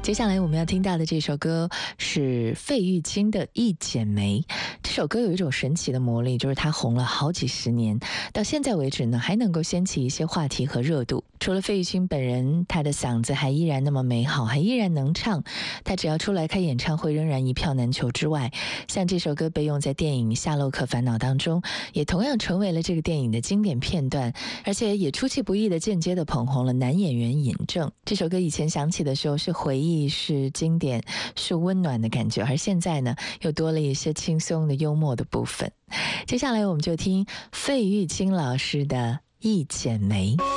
接下来我们要听到的这首歌是费玉清的《一剪梅》。这首歌有一种神奇的魔力，就是它红了好几十年，到现在为止呢，还能够掀起一些话题和热度。除了费玉清本人，他的嗓子还依然那么美好，还依然能唱，他只要出来开演唱会仍然一票难求之外，像这首歌被用在电影《夏洛克烦恼》当中，也同样成为了这个电影的经典片段，而且也出其不意的间接的捧红了男演员尹正。这首歌以前响起的时候是回忆，是经典，是温暖的感觉，而现在呢又多了一些轻松的幽默的部分。接下来我们就听费玉清老师的《一剪梅》。